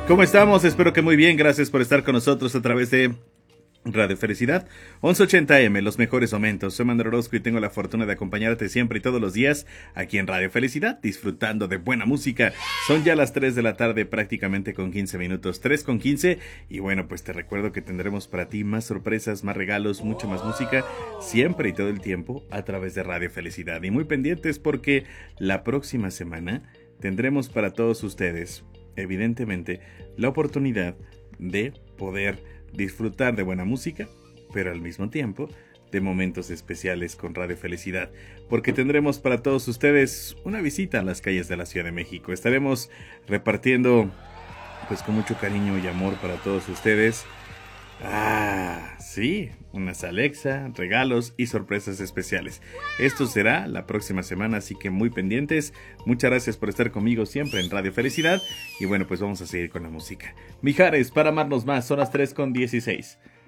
¿Cómo estamos? Espero que muy bien. Gracias por estar con nosotros a través de Radio Felicidad 1180M, los mejores momentos. Soy Manuel Orozco y tengo la fortuna de acompañarte siempre y todos los días aquí en Radio Felicidad, disfrutando de buena música. Son ya las 3 de la tarde, prácticamente con 15 minutos, 3 con 15. Y bueno, pues te recuerdo que tendremos para ti más sorpresas, más regalos, mucha más música, siempre y todo el tiempo a través de Radio Felicidad. Y muy pendientes porque la próxima semana tendremos para todos ustedes, evidentemente, la oportunidad de poder disfrutar de buena música, pero al mismo tiempo de momentos especiales con Radio Felicidad, porque tendremos para todos ustedes una visita a las calles de la Ciudad de México. Estaremos repartiendo pues con mucho cariño y amor para todos ustedes. Sí, unas Alexa, regalos y sorpresas especiales. Esto será la próxima semana, así que muy pendientes. Muchas gracias por estar conmigo siempre en Radio Felicidad. Y bueno, pues vamos a seguir con la música. Mijares, para amarnos más, son las 3 con 16.